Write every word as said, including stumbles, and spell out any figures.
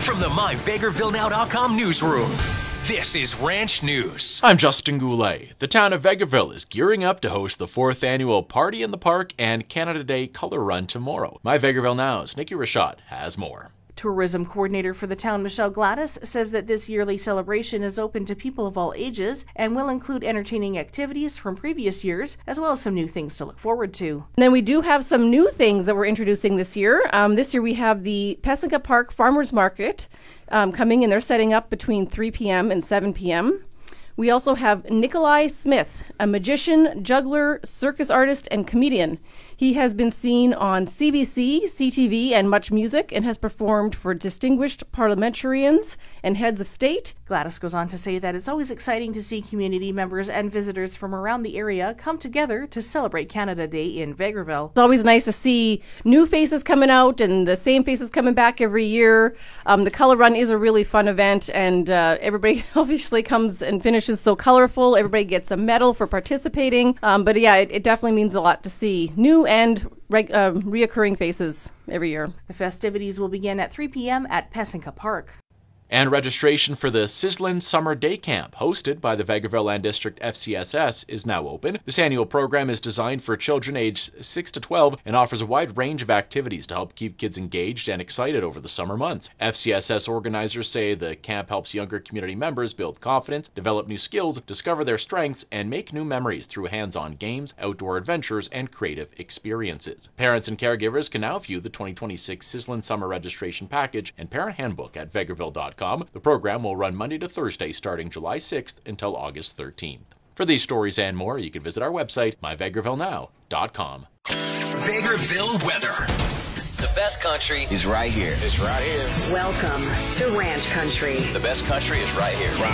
From the my vegreville now dot com newsroom, this is Ranch News. I'm Justin Goulet. The town of Vegreville is gearing up to host the fourth annual Party in the Park and Canada Day Color Run tomorrow. My Vegreville Now's Nikki Rashad has more. Tourism coordinator for the town, Michelle Gladys, says that this yearly celebration is open to people of all ages and will include entertaining activities from previous years, as well as some new things to look forward to. And then we do have some new things that we're introducing this year. Um, this year we have the Pessinka Park Farmers Market um, coming in. They're setting up between three p.m. and seven p.m. We also have Nikolai Smith, a magician, juggler, circus artist, and comedian. He has been seen on C B C, C T V, and Much Music, and has performed for distinguished parliamentarians and heads of state. Gladys goes on to say that it's always exciting to see community members and visitors from around the area come together to celebrate Canada Day in Vegreville. It's always nice to see new faces coming out and the same faces coming back every year. Um, the Color Run is a really fun event, and uh, everybody obviously comes and finishes so colorful. Everybody gets a medal for participating. Um, but yeah, it, it definitely means a lot to see new and reg- uh, reoccurring faces every year. The festivities will begin at three p.m. at Pessinka Park. And registration for the Sizzlin' Summer Day Camp, hosted by the Vegreville Land District F C S S, is now open. This annual program is designed for children aged six to twelve and offers a wide range of activities to help keep kids engaged and excited over the summer months. F C S S organizers say the camp helps younger community members build confidence, develop new skills, discover their strengths, and make new memories through hands-on games, outdoor adventures, and creative experiences. Parents and caregivers can now view the twenty twenty-six Sizzlin' Summer Registration Package and Parent Handbook at vegreville dot com. The program will run Monday to Thursday starting July sixth until August thirteenth. For these stories and more, you can visit our website, my vegreville now dot com. Vegreville weather. The best country is right here. It's right here. Welcome to Ranch Country. The best country is right here.